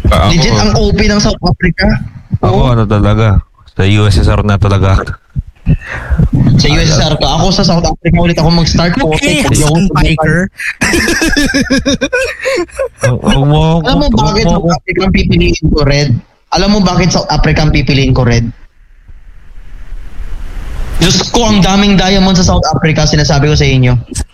Legit ang OP ng South Africa. Ako ano talaga. Sa USSR na talaga. Sa USSR ka. Ako sa South Africa ulit ako mag-start po. Okay, Hassan Piker. Alam mo bakit South Africa ang pipiliin ko, Red? Alam mo bakit South Africa ang pipiliin ko, Red? Diyos ko, ang daming diamond sa South Africa, sinasabi ko sa inyo.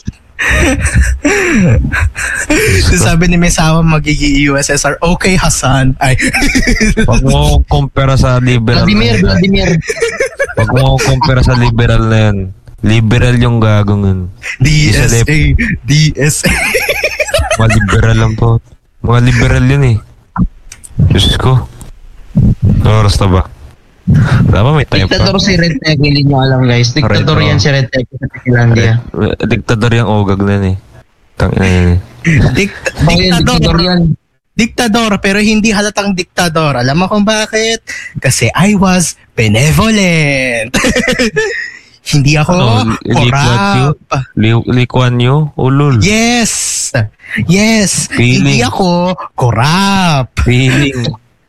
Sabi ni Mesawa magiging USSR. Okay, Hassan. Ay. Pag mo kumpara sa liberal. Vladimir. Pag mo kumpara sa liberal na yan. Liberal yung gagong yun. DSA. Mga liberal lang po. Mga liberal yun eh. Diyos ko. Oras na ba? Tama, may time pa. Diktador si Red Tech, hindi nyo alam guys. Diktador Red, yan si Red Tech sa Finlandia. Diktador yung ogag na yun eh. Tangina yun eh. Diktador yan. Diktador, pero hindi halatang diktador. Alam mo kung bakit? Kasi I was benevolent. Hindi ako corrupt. Lee Kuan Yew? Ulul. Yes. Feeling. Hindi ako corrupt. Feeling.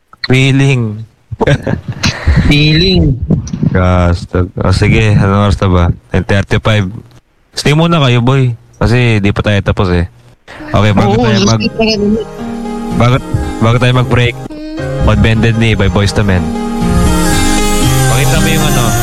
Sige, ano oras na ba? 10:35. Stay muna kayo, boy. Kasi di pa tayo tapos eh. Okay, bago tayo mag-break, Unbended ni by Boyz II Men. Pakita mo yung ano,